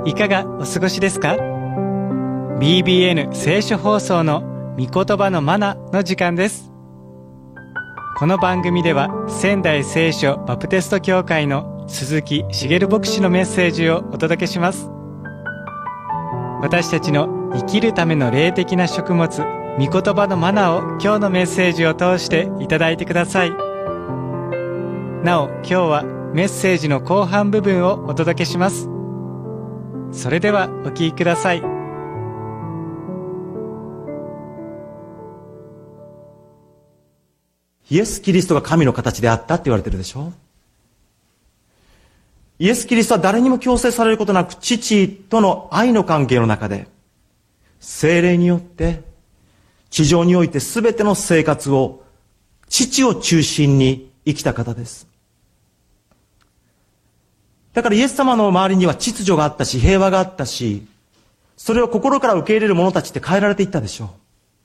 いかがお過ごしですか？ BBN 聖書放送の御言葉のマナの時間です。この番組では仙台聖書バプテスト教会の鈴木茂牧師のメッセージをお届けします。私たちの生きるための霊的な食物、御言葉のマナを今日のメッセージを通していただいてください。なお、今日はメッセージの後半部分をお届けします。それではお聞きください。 イエス・キリストが神の形であったって言われてるでしょ。イエス・キリストは誰にも強制されることなく、父との愛の関係の中で、聖霊によって地上において全ての生活を父を中心に生きた方です。だからイエス様の周りには秩序があったし、平和があったし、それを心から受け入れる者たちって変えられていったでしょう。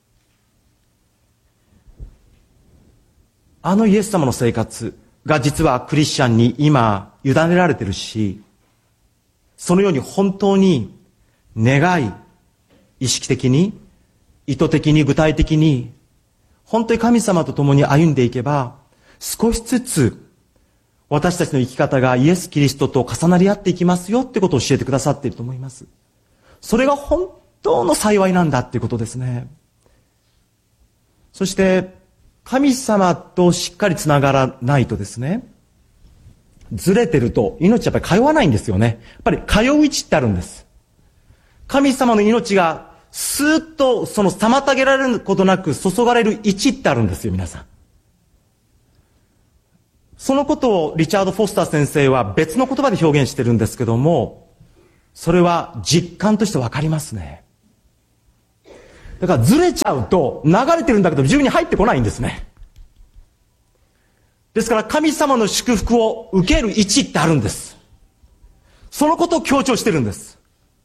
あのイエス様の生活が実はクリスチャンに今委ねられてるし、そのように本当に願い、意識的に、意図的に、具体的に、本当に神様と共に歩んでいけば、少しずつ私たちの生き方がイエス・キリストと重なり合っていきますよってことを教えてくださっていると思います。それが本当の幸いなんだっていうことですね。そして、神様としっかりつながらないとですね、ずれてると命やっぱり通わないんですよね。やっぱり通う位置ってあるんです。神様の命がスーッとその妨げられることなく注がれる位置ってあるんですよ、皆さん。そのことをリチャード・フォスター先生は別の言葉で表現してるんですけども、それは実感としてわかりますね。だからずれちゃうと流れてるんだけど自分に入ってこないんですね。ですから神様の祝福を受ける位置ってあるんです。そのことを強調してるんです。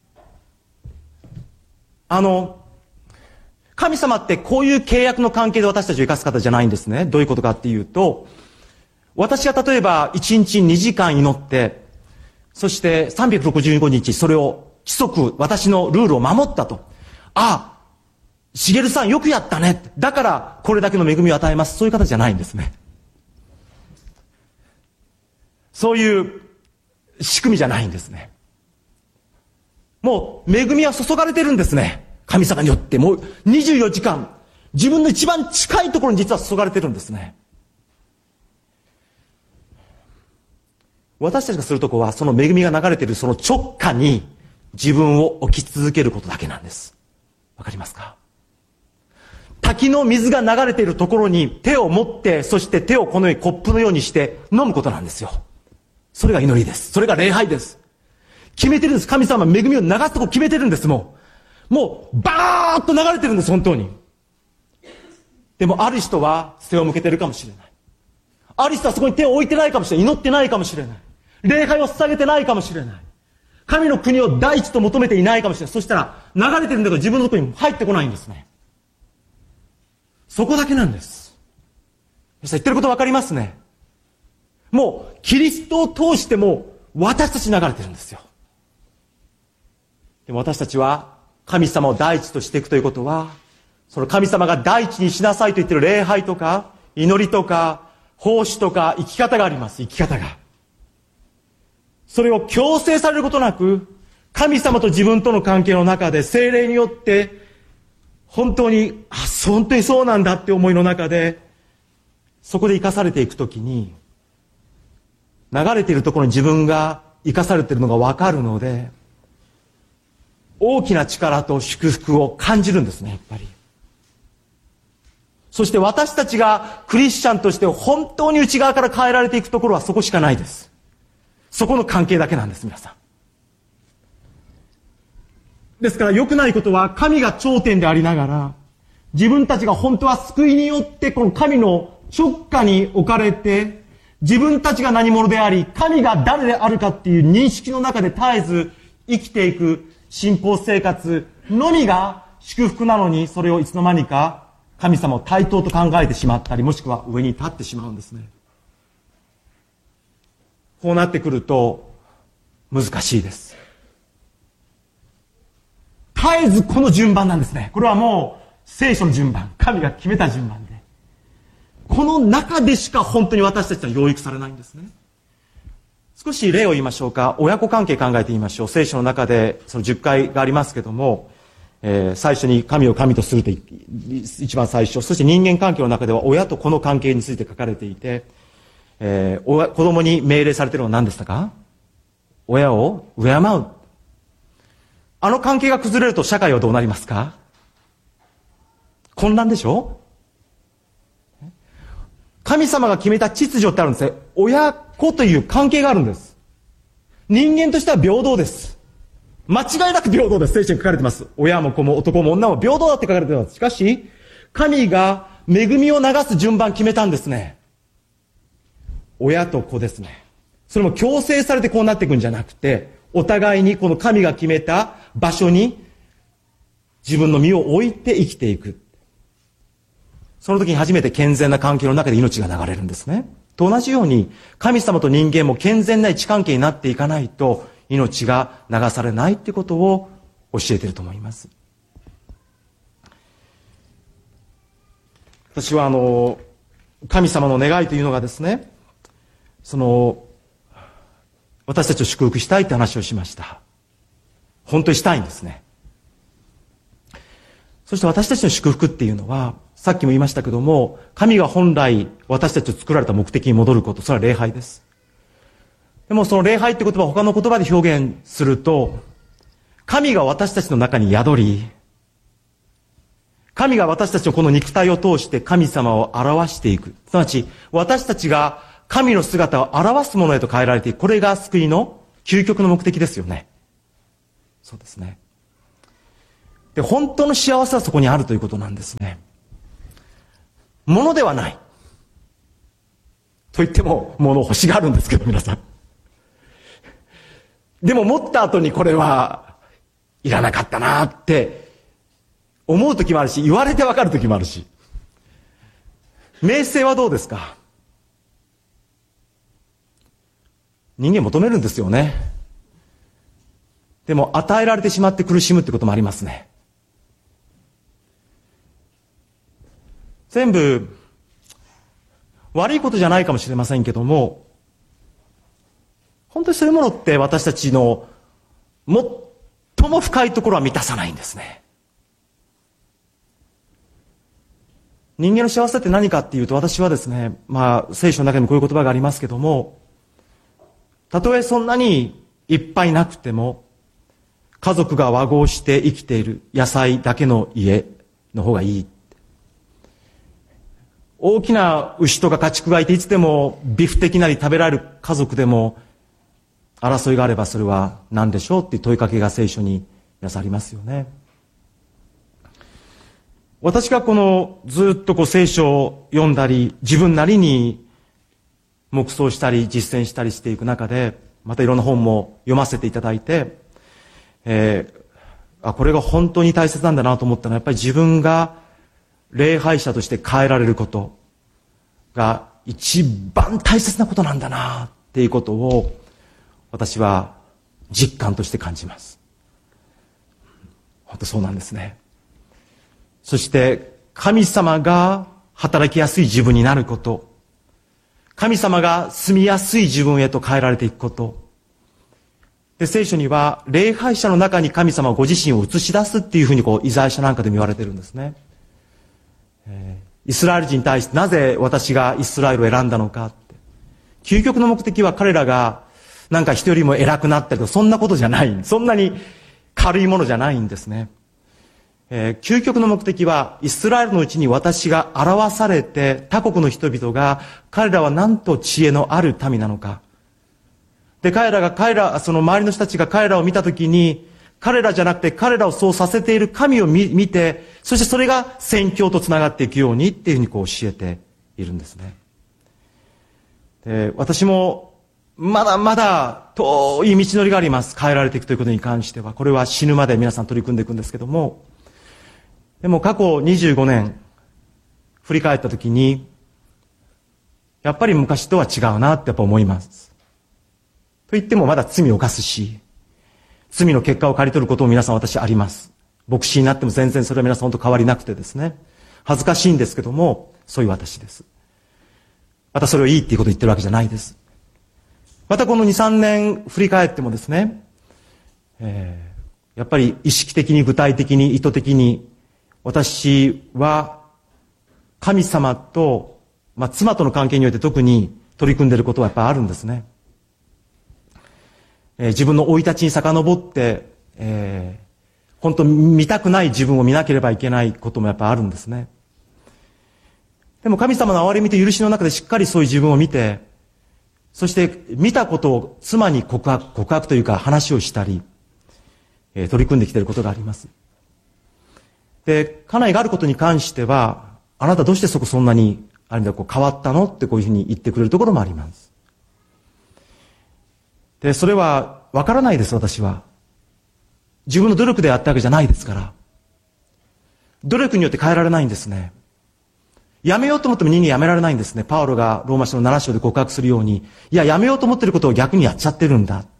神様ってこういう契約の関係で私たちを生かす方じゃないんですね。どういうことかっていうと、私が例えば1日2時間祈って、そして365日それを規則、私のルールを守ったと。ああ、茂さんよくやったね。だからこれだけの恵みを与えます。そういう方じゃないんですね。そういう仕組みじゃないんですね。もう恵みは注がれてるんですね。神様によってもう24時間自分の一番近いところに実は注がれてるんですね。私たちがするとこはその恵みが流れているその直下に自分を置き続けることだけなんです。わかりますか？滝の水が流れているところに手を持って、そして手をこのようにコップのようにして飲むことなんですよ。それが祈りです。それが礼拝です。決めてるんです。神様は恵みを流すとこ決めてるんです。もうバーッと流れてるんです。本当に。でもある人は背を向けてるかもしれない。ある人はそこに手を置いてないかもしれない。祈ってないかもしれない。礼拝を捧げてないかもしれない。神の国を第一と求めていないかもしれない。そしたら流れてるんだけど自分のところに入ってこないんですね。そこだけなんです。言ってることわかりますね。もうキリストを通しても私たち流れてるんですよ。でも私たちは神様を第一としていくということは、その神様が第一にしなさいと言っている礼拝とか祈りとか奉仕とか生き方があります。生き方が。それを強制されることなく、神様と自分との関係の中で聖霊によって本当にそうなんだって思いの中で、そこで生かされていくときに、流れているところに自分が生かされているのがわかるので、大きな力と祝福を感じるんですね、やっぱり。そして私たちがクリスチャンとして本当に内側から変えられていくところはそこしかないです。そこの関係だけなんです、皆さん。ですから良くないことは神が頂点でありながら、自分たちが本当は救いによってこの神の直下に置かれて、自分たちが何者であり、神が誰であるかっていう認識の中で絶えず生きていく信仰生活のみが祝福なのに、それをいつの間にか神様を対等と考えてしまったり、もしくは上に立ってしまうんですね。こうなってくると難しいです。 えずこの順番なんですね。これはもう聖書の順番、神が決めた順番で、この中でしか本当に私たちは養育されないんですね。少し例を言いましょうか。親子関係考えてみましょう。聖書の中でその10回がありますけども、最初に神を神とすると一番最初、そして人間関係の中では親と子の関係について書かれていて、子供に命令されているのは何でしたか？親を敬う。あの関係が崩れると社会はどうなりますか？混乱でしょ？神様が決めた秩序ってあるんですね。親子という関係があるんです。人間としては平等です。間違いなく平等です。聖書に書かれてます。親も子も男も女も平等だって書かれてます。しかし、神が恵みを流す順番決めたんですね。親と子ですね。それも強制されてこうなっていくんじゃなくて、お互いにこの神が決めた場所に自分の身を置いて生きていく。その時に初めて健全な関係の中で命が流れるんですね。と同じように、神様と人間も健全な位置関係になっていかないと、命が流されないということを教えていると思います。私は神様の願いというのがですね、私たちを祝福したいって話をしました。本当にしたいんですね。そして私たちの祝福っていうのは、さっきも言いましたけども、神が本来私たちを作られた目的に戻ること、それは礼拝です。でもその礼拝って言葉を他の言葉で表現すると、神が私たちの中に宿り、神が私たちのこの肉体を通して神様を表していく。すなわち、私たちが神の姿を表すものへと変えられていく。これが救いの究極の目的ですよね。そうですね。で、本当の幸せはそこにあるということなんですね。ものではない。と言っても、物を欲しがるんですけど、皆さん。でも持った後にこれはいらなかったなって思う時もあるし、言われてわかる時もあるし。名声はどうですか？人間求めるんですよね。でも与えられてしまって苦しむってこともありますね。全部悪いことじゃないかもしれませんけども、本当にそういうものって私たちの最も深いところは満たさないんですね。人間の幸せって何かっていうと、私はですね、聖書の中にもこういう言葉がありますけども、たとえそんなにいっぱいなくても、家族が和合して生きている野菜だけの家の方がいい。大きな牛とか家畜がいていつでもビフ的なり食べられる家族でも争いがあればそれは何でしょうっていう問いかけが聖書に皆さんありますよね。私がずっと聖書を読んだり自分なりに黙想したり実践したりしていく中で、またいろんな本も読ませていただいて、これが本当に大切なんだなと思ったのは、やっぱり自分が礼拝者として変えられることが一番大切なことなんだなっていうことを私は実感として感じます。本当そうなんですね。そして神様が働きやすい自分になること、神様が住みやすい自分へと変えられていくこと。で、聖書には礼拝者の中に神様ご自身を映し出すっていうふうにイザヤ書なんかでも言われてるんですね。イスラエル人に対してなぜ私がイスラエルを選んだのかって。究極の目的は彼らがなんか人よりも偉くなったりとか、そんなことじゃない。そんなに軽いものじゃないんですね。究極の目的はイスラエルのうちに私が表されて他国の人々が彼らはなんと知恵のある民なのか。で、その周りの人たちが彼らを見たときに、彼らじゃなくて彼らをそうさせている神を見て、そしてそれが宣教とつながっていくようにっていうふうに教えているんですね。で、私もまだまだ遠い道のりがあります。変えられていくということに関しては。これは死ぬまで皆さん取り組んでいくんですけども、でも過去25年振り返ったときに、やっぱり昔とは違うなってやっぱ思います。と言ってもまだ罪を犯すし、罪の結果を刈り取ることも皆さん私あります。 牧師になっても全然それは皆さん本当変わりなくてですね、恥ずかしいんですけども、そういう私です。またそれをいいっていうことを言ってるわけじゃないです。またこの2、3年振り返ってもですね、やっぱり意識的に具体的に意図的に私は神様と、妻との関係において特に取り組んでいることはやっぱりあるんですね。自分の生い立ちに遡って、本当見たくない自分を見なければいけないこともやっぱあるんですね。でも神様の憐れみと許しの中でしっかりそういう自分を見て、そして見たことを妻に告白というか話をしたり、取り組んできていることがあります。で、家内があることに関しては、あなたどうしてそんなに、ある意味で変わったのってこういうふうに言ってくれるところもあります。で、それはわからないです、私は。自分の努力でやったわけじゃないですから。努力によって変えられないんですね。やめようと思っても人間やめられないんですね。パウロがローマ書の7章で告白するように、いや、やめようと思っていることを逆にやっちゃってるんだ。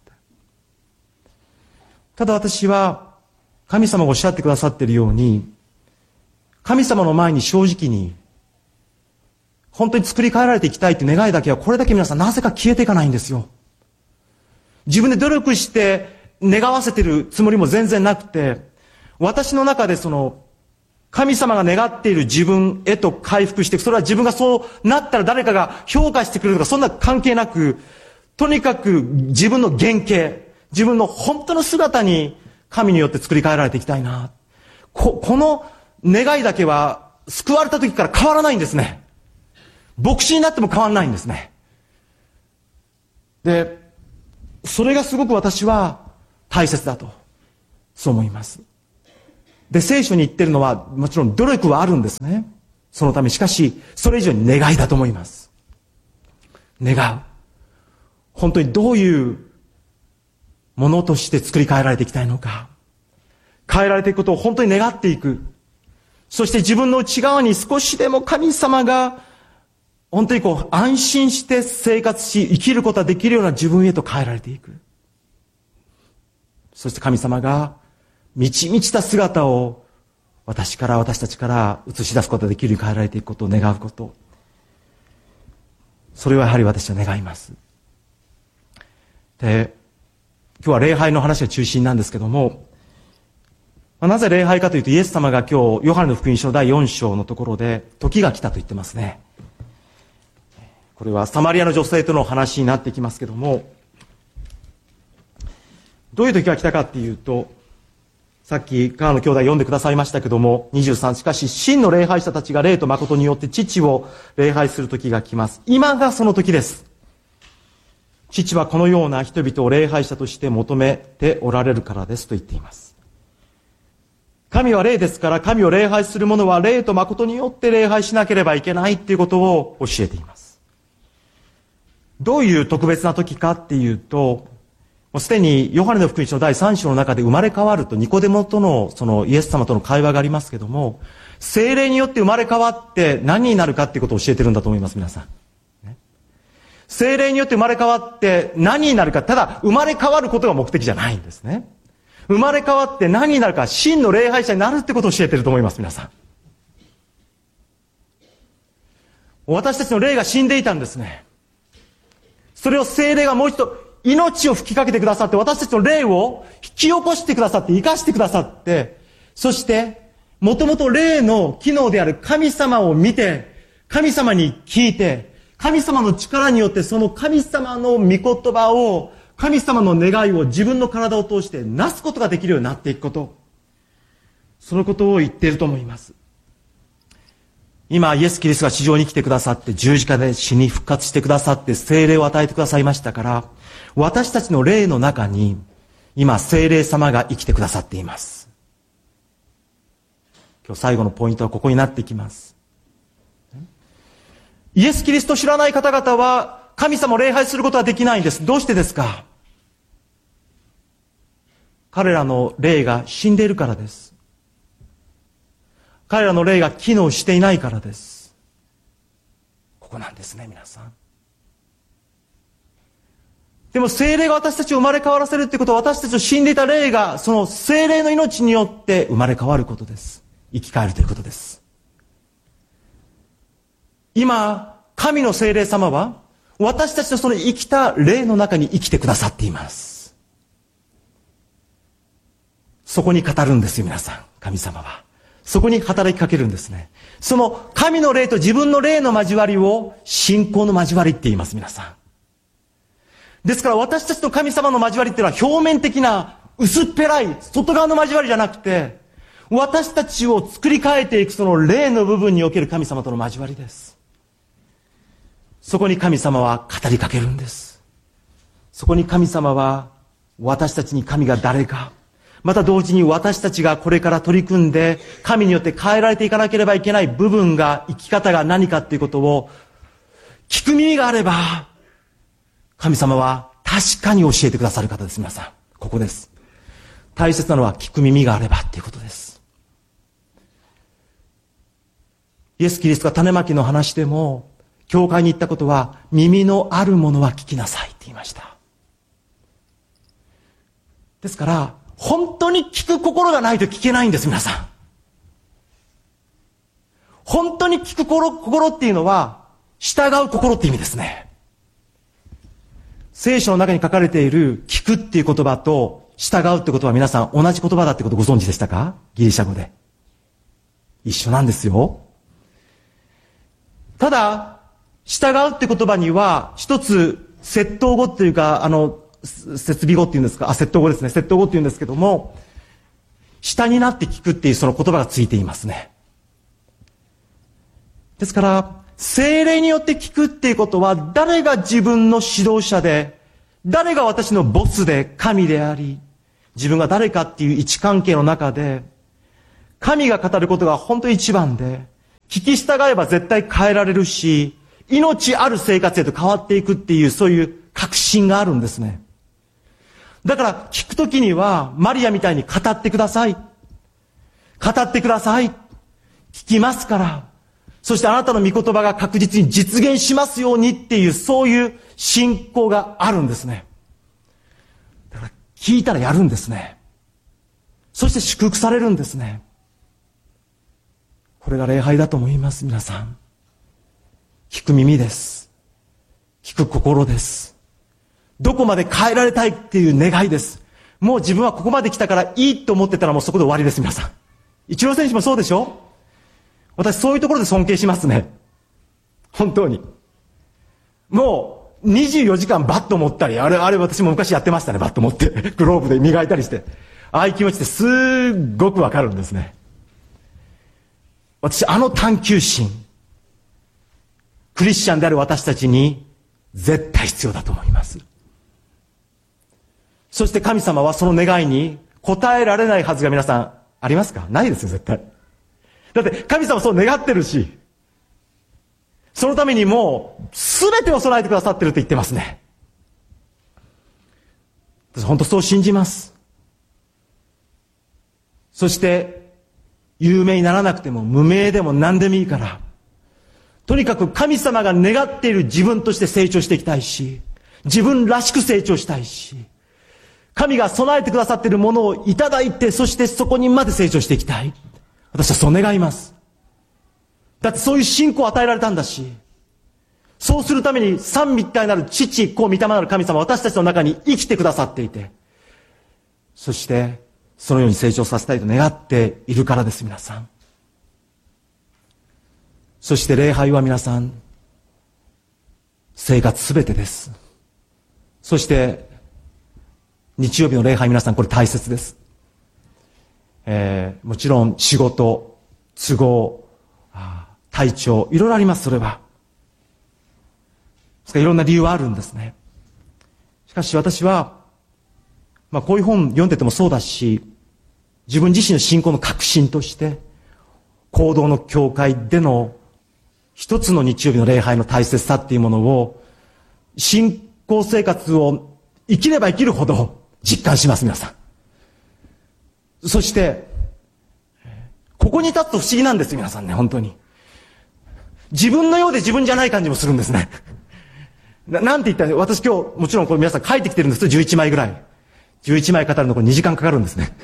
ただ私は、神様がおっしゃってくださっているように、神様の前に正直に、本当に作り変えられていきたいという願いだけは、これだけ皆さんなぜか消えていかないんですよ。自分で努力して願わせているつもりも全然なくて、私の中で神様が願っている自分へと回復していく。それは自分がそうなったら誰かが評価してくれるとか、そんな関係なく、とにかく自分の原型、自分の本当の姿に神によって作り変えられていきたいな。この願いだけは救われた時から変わらないんですね。牧師になっても変わらないんですね。で、それがすごく私は大切だと、そう思います。で、聖書に言ってるのは、もちろん努力はあるんですね。そのため、しかし、それ以上に願いだと思います。願う。本当にどういうものとして作り変えられていきたいのか。変えられていくことを本当に願っていく。そして自分の内側に少しでも神様が、本当に安心して生活し、生きることができるような自分へと変えられていく。そして神様が、満ち満ちた姿を私たちから映し出すことができるように変えられていくことを願うこと。それはやはり私は願います。で、今日は礼拝の話が中心なんですけども、なぜ礼拝かというと、イエス様が今日、ヨハネの福音書第4章のところで、時が来たと言ってますね。これはサマリアの女性との話になってきますけども、どういう時が来たかっていうと、さっき川野兄弟読んでくださいましたけども、23、しかし真の礼拝者たちが霊と誠によって父を礼拝する時が来ます。今がその時です。父はこのような人々を礼拝者として求めておられるからですと言っています。神は霊ですから、神を礼拝する者は霊と誠によって礼拝しなければいけないっていうことを教えています。どういう特別な時かっていうと、もうすでにヨハネの福音書の第3章の中で生まれ変わるとニコデモとのイエス様との会話がありますけども、聖霊によって生まれ変わって何になるかっていうことを教えてるんだと思います、皆さん。聖霊によって生まれ変わって何になるか、ただ生まれ変わることが目的じゃないんですね。生まれ変わって何になるか、真の礼拝者になるってことを教えてると思います、皆さん。私たちの霊が死んでいたんですね。それを聖霊がもう一度命を吹きかけてくださって、私たちの霊を引き起こしてくださって、生かしてくださって、そして、もともと霊の機能である神様を見て、神様に聞いて、神様の力によってその神様の御言葉を、神様の願いを自分の体を通してなすことができるようになっていくこと。そのことを言っていると思います。今、イエス・キリストが地上に来てくださって、十字架で死に復活してくださって、聖霊を与えてくださいましたから、私たちの霊の中に、今、聖霊様が生きてくださっています。今日最後のポイントはここになってきます。イエス・キリストを知らない方々は、神様を礼拝することはできないんです。どうしてですか？彼らの霊が死んでいるからです。彼らの霊が機能していないからです。ここなんですね、皆さん。 でも聖霊が私たちを生まれ変わらせるってことは、私たちの死んでいた霊が、その聖霊の命によって生まれ変わることです。生き返るということです。今、神の聖霊様は、私たちのその生きた霊の中に生きてくださっています。そこに語るんですよ、皆さん。神様は。そこに働きかけるんですね。その神の霊と自分の霊の交わりを信仰の交わりって言います、皆さん。ですから私たちと神様の交わりっていうのは表面的な薄っぺらい外側の交わりじゃなくて、私たちを作り変えていくその霊の部分における神様との交わりです。そこに神様は語りかけるんです。そこに神様は私たちに神が誰か、また同時に私たちがこれから取り組んで神によって変えられていかなければいけない部分が、生き方が何かっていうことを聞く耳があれば、神様は確かに教えてくださる方です。皆さん、ここです。大切なのは聞く耳があればっていうことです。イエス・キリストが種まきの話でも、教会に行ったことは、耳のあるものは聞きなさいって言いました。ですから、本当に聞く心がないと聞けないんです、皆さん。本当に聞く心っていうのは、従う心って意味ですね。聖書の中に書かれている聞くっていう言葉と従うってことは皆さん同じ言葉だってことご存知でしたか？ギリシャ語で。一緒なんですよ。ただ、従うって言葉には一つ窃盗語っていうか、設備語っていうんですか、窃盗語ですね。窃盗語っていうんですけども、下になって聞くっていうその言葉がついていますね。ですから、聖霊によって聞くっていうことは、誰が自分の指導者で、誰が私のボスで神であり、自分が誰かっていう位置関係の中で、神が語ることが本当に一番で、聞き従えば絶対変えられるし、命ある生活へと変わっていくっていう、そういう確信があるんですね。だから聞くときには、マリアみたいに語ってください。語ってください。聞きますから。そしてあなたの御言葉が確実に実現しますようにっていう、そういう信仰があるんですね。だから聞いたらやるんですね。そして祝福されるんですね。これが礼拝だと思います、皆さん。聞く耳です。聞く心です。どこまで変えられたいっていう願いです。もう自分はここまで来たからいいと思ってたらもうそこで終わりです、皆さん。イチロー選手もそうでしょ？私そういうところで尊敬しますね。本当に。もう24時間バット持ったり、あれ私も昔やってましたね、バット持って。グローブで磨いたりして。ああいう気持ちってすっごくわかるんですね。私探求心、クリスチャンである私たちに絶対必要だと思います。そして神様はその願いに応えられないはずが皆さんありますか？ないですよ、絶対。だって神様はそう願ってるし、そのためにもう全てを備えてくださってると言ってますね。私本当そう信じます。そして有名にならなくても無名でも何でもいいから、とにかく神様が願っている自分として成長していきたいし、自分らしく成長したいし、神が備えてくださっているものをいただいて、そしてそこにまで成長していきたい。私はそう願います。だってそういう信仰を与えられたんだし、そうするために三位一体なる父、子、御霊なる神様は私たちの中に生きてくださっていて、そしてそのように成長させたいと願っているからです、皆さん。そして礼拝は皆さん、生活すべてです。そして日曜日の礼拝、皆さんこれ大切です。もちろん仕事、都合、体調、いろいろあります、それは。いろんな理由はあるんですね。しかし私は、こういう本読んでてもそうだし、自分自身の信仰の確信として、行動の教会での一つの日曜日の礼拝の大切さっていうものを、信仰生活を生きれば生きるほど実感します、皆さん。そして、ここに立つと不思議なんですよ、皆さんね、本当に。自分のようで自分じゃない感じもするんですね。 なんて言ったら、私今日、もちろんこれ皆さん書いてきてるんですよ、11枚ぐらい。11枚語るのこれ2時間かかるんですね。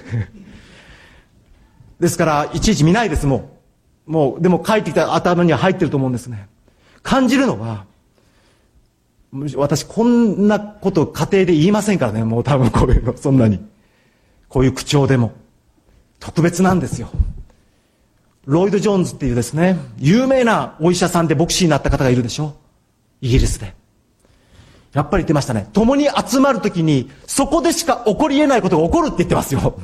ですから、いちいち見ないです、もう、でも書いてきた頭には入ってると思うんですね。感じるのは、私こんなこと家庭で言いませんからね、もう多分こういうの、そんなに。こういう口調でも。特別なんですよ。ロイド・ジョーンズっていうですね、有名なお医者さんで牧師になった方がいるでしょ、イギリスで。やっぱり言ってましたね。共に集まるときに、そこでしか起こり得ないことが起こるって言ってますよ。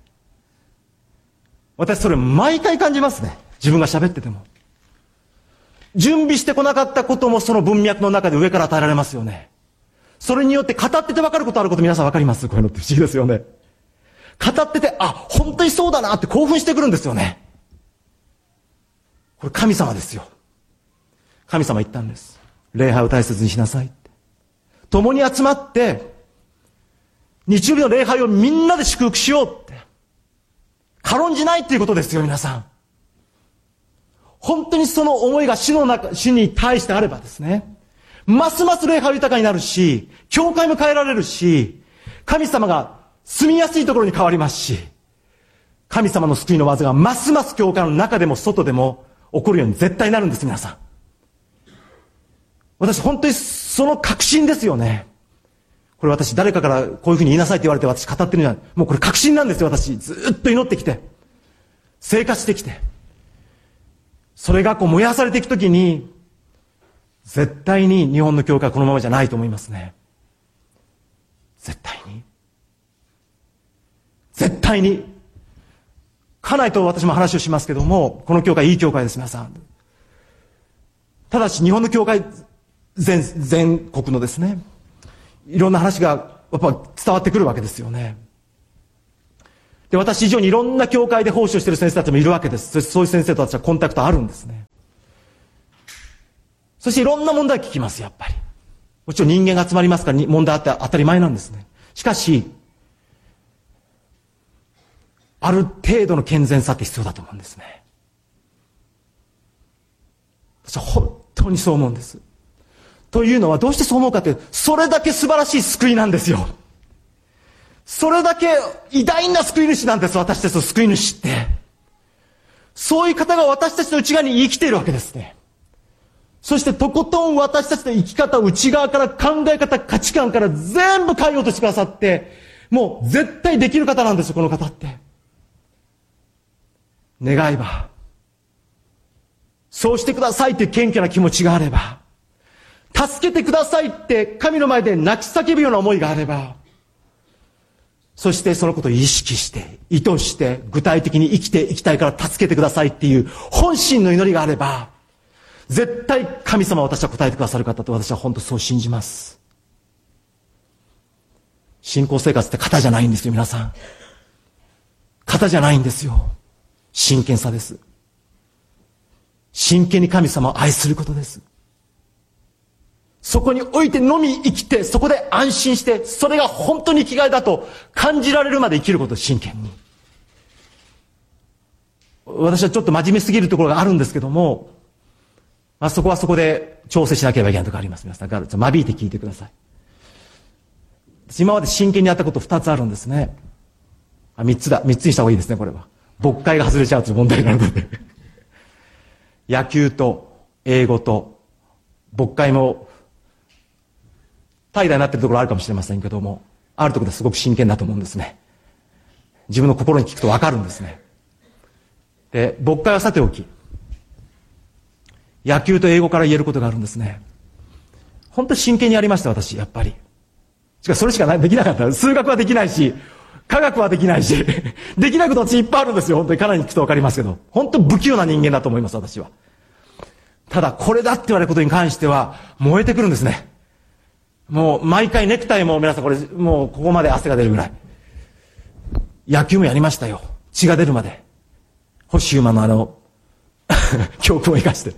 私それ毎回感じますね。自分が喋ってても。準備してこなかったこともその文脈の中で上から与えられますよね。それによって語ってて分かることあること皆さん分かります。こういうのって不思議ですよね。語ってて、あ、本当にそうだなって興奮してくるんですよね。これ神様ですよ。神様言ったんです。礼拝を大切にしなさいって。共に集まって、日曜日の礼拝をみんなで祝福しようって。軽んじないっていうことですよ、皆さん。本当にその思いが主に対してあればですね、ますます礼拝豊かになるし、教会も変えられるし、神様が住みやすいところに変わりますし、神様の救いの技がますます教会の中でも外でも起こるように絶対なるんです、皆さん。私本当にその確信ですよね。これ私誰かからこういうふうに言いなさいって言われて私語ってるんじゃない。もうこれ確信なんですよ、私。ずっと祈ってきて。生活してきて。それがこう燃やされていくときに、絶対に日本の教会はこのままじゃないと思いますね。絶対に。絶対に。家内と私も話をしますけども、この教会いい教会です、皆さん。ただし日本の教会、全国のですね、いろんな話がやっぱ伝わってくるわけですよね。で、私以上にいろんな教会で奉仕をしている先生たちもいるわけです。そういう先生と私はコンタクトあるんですね。そしていろんな問題を聞きます、やっぱり。もちろん人間が集まりますから問題あって当たり前なんですね。しかし、ある程度の健全さって必要だと思うんですね。私は本当にそう思うんです。というのはどうしてそう思うかというと、それだけ素晴らしい救いなんですよ。それだけ偉大な救い主なんです、私たちの救い主って。そういう方が私たちの内側に生きているわけですね。そしてとことん私たちの生き方を内側から考え方、価値観から全部変えようとしてくださって、もう絶対できる方なんですよ、この方って。願えば、そうしてくださいっていう謙虚な気持ちがあれば、助けてくださいって神の前で泣き叫ぶような思いがあれば、そしてそのことを意識して、意図して、具体的に生きていきたいから助けてくださいっていう本心の祈りがあれば、絶対神様は私は答えてくださる方と私は本当そう信じます。信仰生活って型じゃないんですよ、皆さん。型じゃないんですよ。真剣さです。真剣に神様を愛することです。そこにおいてのみ生きて、そこで安心して、それが本当に生きがいだと感じられるまで生きることを真剣に。私はちょっと真面目すぎるところがあるんですけども、そこはそこで調整しなければいけないところがあります。皆さん、間引いて聞いてください。今まで真剣にやったこと2つあるんですね。3つだ。3つにした方がいいですね、これは。牧会が外れちゃうという問題があるので。野球と英語と牧会も怠惰になっているところあるかもしれませんけども、あるところですごく真剣だと思うんですね。自分の心に聞くと分かるんですね。で、牧会はさておき、野球と英語から言えることがあるんですね。本当に真剣にやりました、私、やっぱり。しかしそれしかできなかった。数学はできないし、科学はできないし、できないこと私いっぱいあるんですよ。本当にかなり聞くと分かりますけど。本当不器用な人間だと思います、私は。ただ、これだって言われることに関しては、燃えてくるんですね。もう、毎回ネクタイも皆さんこれ、もうここまで汗が出るぐらい。野球もやりましたよ。血が出るまで。星馬の教訓を生かして。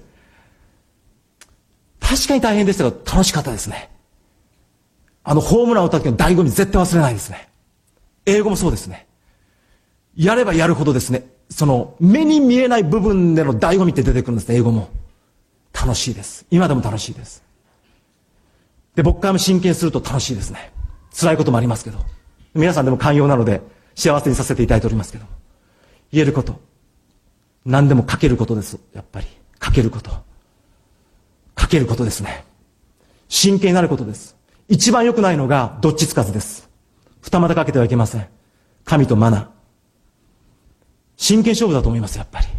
確かに大変でしたが、楽しかったですね。ホームランを打った時の醍醐味絶対忘れないですね。英語もそうですね。やればやるほどですね、その目に見えない部分での醍醐味って出てくるんですね、英語も。楽しいです。今でも楽しいです。 で、僕からも真剣にすると楽しいですね。辛いこともありますけど。皆さんでも寛容なので幸せにさせていただいておりますけども。言えること。何でもかけることです。やっぱり。かけること。かけることですね。真剣になることです。一番良くないのがどっちつかずです。二股かけてはいけません。神とマナー。真剣勝負だと思います、やっぱり。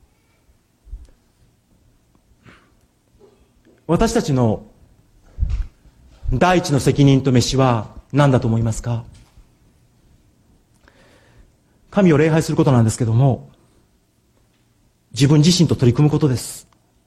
私たちの第一の責任と飯は何だと思いますか？神を礼拝することなんですけども、自分自身と取り組むことです。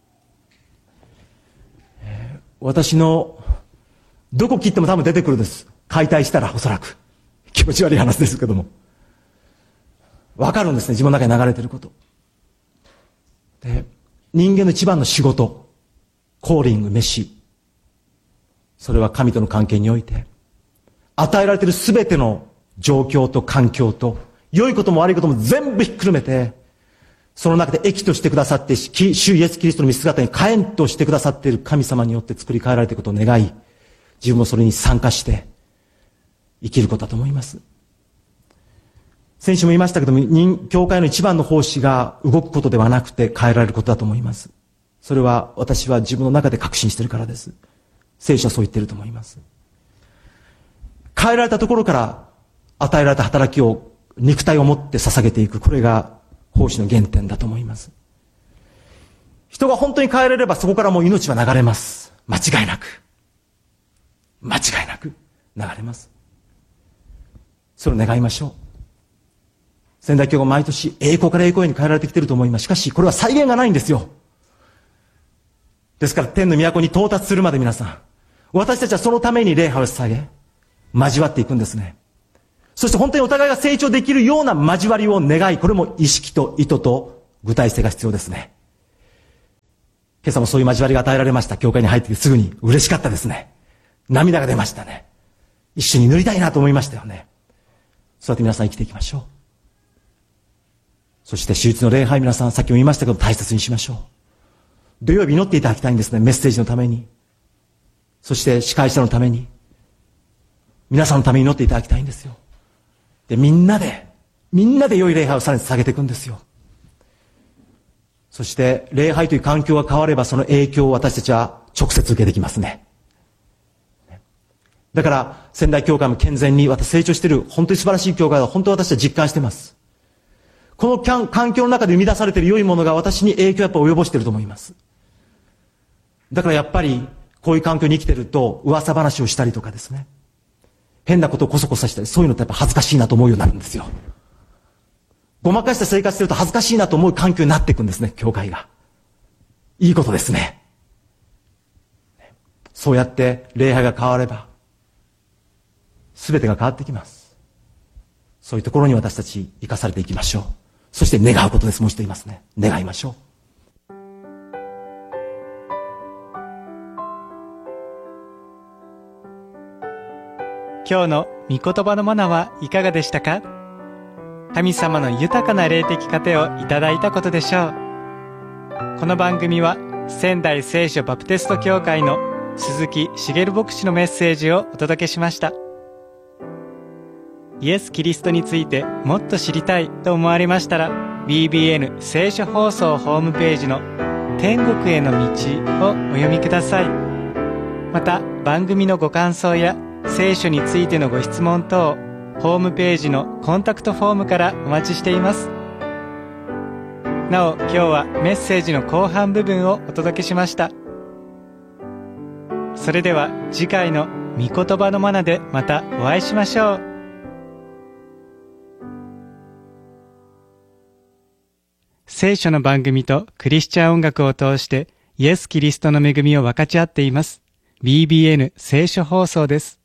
私のどこ切っても多分出てくるです。解体したらおそらく。気持ち悪い話ですけども。わかるんですね、自分の中に流れていること。で、人間の一番の仕事、コーリング、飯。それは神との関係において、与えられているすべての状況と環境と、良いことも悪いことも全部ひっくるめて、その中で益としてくださって、主イエスキリストの見姿に変えんとしてくださっている神様によって作り変えられていることを願い、自分もそれに参加して生きることだと思います。先週も言いましたけども、教会の一番の奉仕が動くことではなくて変えられることだと思います。それは私は自分の中で確信しているからです。聖書はそう言っていると思います。変えられたところから与えられた働きを肉体を持って捧げていく。これが奉仕の原点だと思います。人が本当に変えられればそこからもう命は流れます。間違いなく。間違いなく流れます。それを願いましょう。仙台教が毎年栄光から栄光へに変えられてきていると思います。しかしこれは再現がないんですよ。ですから天の都に到達するまで皆さん、私たちはそのために礼拝を捧げ、交わっていくんですね。そして本当にお互いが成長できるような交わりを願い、これも意識と意図と具体性が必要ですね。今朝もそういう交わりが与えられました。教会に入ってきてすぐに嬉しかったですね。涙が出ましたね。一緒に祈りたいなと思いましたよね。そうやって皆さん生きていきましょう。そして手術の礼拝、皆さんさっきも言いましたけど大切にしましょう。土曜日祈っていただきたいんですね。メッセージのために。そして司会者のために。皆さんのために祈っていただきたいんですよ。で、みんなで良い礼拝をさらに捧げていくんですよ。そして礼拝という環境が変わればその影響を私たちは直接受けてきますね。だから仙台教会も健全に私成長している本当に素晴らしい教会だ。本当に私は実感しています。この環境の中で生み出されている良いものが私に影響をやっぱ及ぼしていると思います。だからやっぱりこういう環境に生きていると噂話をしたりとかですね。変なことをこそこそしたり、そういうのってやっぱ恥ずかしいなと思うようになるんですよ。ごまかした生活してると恥ずかしいなと思う環境になっていくんですね、教会が。いいことですね。そうやって礼拝が変われば、すべてが変わってきます。そういうところに私たち生かされていきましょう。そして願うことです。もう一度言いますね。願いましょう。 今日の御言葉のマナはいかがでしたか？神様の豊かな霊的糧をいただいたことでしょう。この番組は仙台聖書バプテスト教会の鈴木茂牧師のメッセージをお届けしました。イエス・キリストについてもっと知りたいと思われましたら、 BBN 聖書放送ホームページの天国への道をお読みください。また番組のご感想や聖書についてのご質問等、ホームページのコンタクトフォームからお待ちしています。なお、今日はメッセージの後半部分をお届けしました。それでは次回の御言葉のマナでまたお会いしましょう。聖書の番組とクリスチャン音楽を通してイエス・キリストの恵みを分かち合っています。BBN 聖書放送です。